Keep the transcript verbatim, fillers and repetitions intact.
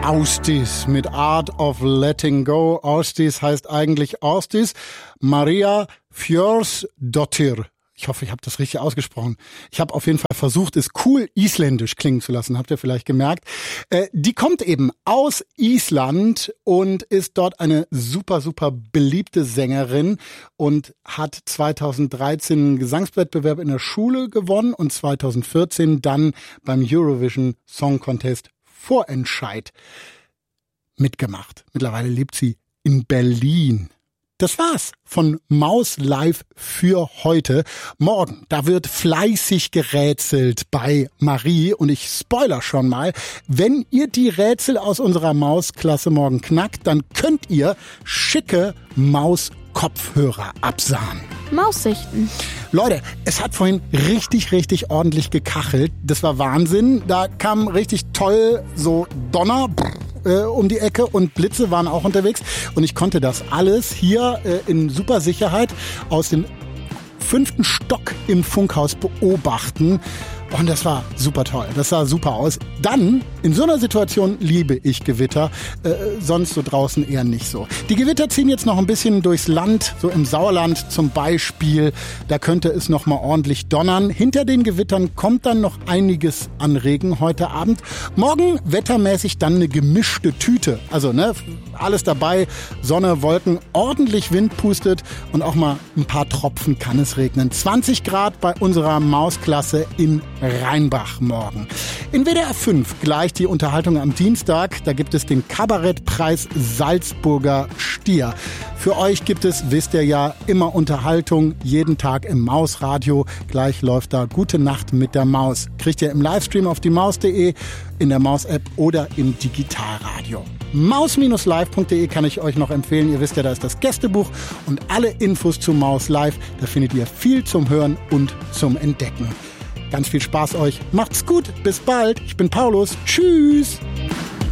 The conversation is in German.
Austis mit Art of Letting Go. Austis heißt eigentlich Austis Maria Fjörsdottir. Ich hoffe, ich habe das richtig ausgesprochen. Ich habe auf jeden Fall versucht, es cool isländisch klingen zu lassen, habt ihr vielleicht gemerkt. Äh, die kommt eben aus Island und ist dort eine super, super beliebte Sängerin und hat zweitausenddreizehn einen Gesangswettbewerb in der Schule gewonnen und zweitausendvierzehn dann beim Eurovision Song Contest Vorentscheid mitgemacht. Mittlerweile lebt sie in Berlin. Das war's von Maus Live für heute. Morgen, da wird fleißig gerätselt bei Marie und ich spoiler schon mal, wenn ihr die Rätsel aus unserer Mausklasse morgen knackt, dann könnt ihr schicke Maus-Kopfhörer absahnen. Maussichten. Leute, es hat vorhin richtig, richtig ordentlich gekachelt. Das war Wahnsinn. Da kam richtig toll so Donner äh, um die Ecke und Blitze waren auch unterwegs. Und ich konnte das alles hier äh, in super Sicherheit aus dem fünften Stock im Funkhaus beobachten. Und das war super toll. Das sah super aus. Dann, in so einer Situation liebe ich Gewitter. Äh, sonst so draußen eher nicht so. Die Gewitter ziehen jetzt noch ein bisschen durchs Land. So im Sauerland zum Beispiel. Da könnte es noch mal ordentlich donnern. Hinter den Gewittern kommt dann noch einiges an Regen heute Abend. Morgen wettermäßig dann eine gemischte Tüte. Also ne, alles dabei. Sonne, Wolken, ordentlich Wind pustet. Und auch mal ein paar Tropfen kann es regnen. zwanzig Grad bei unserer Mausklasse in Rheinbach morgen. In W D R fünf gleich die Unterhaltung am Dienstag. Da gibt es den Kabarettpreis Salzburger Stier. Für euch gibt es, wisst ihr ja, immer Unterhaltung, jeden Tag im Mausradio. Gleich läuft da Gute Nacht mit der Maus. Kriegt ihr im Livestream auf die maus punkt de, in der Maus-App oder im Digitalradio. maus live punkt de kann ich euch noch empfehlen. Ihr wisst ja, da ist das Gästebuch und alle Infos zu Maus Live. Da findet ihr viel zum Hören und zum Entdecken. Ganz viel Spaß euch. Macht's gut. Bis bald. Ich bin Paulus. Tschüss.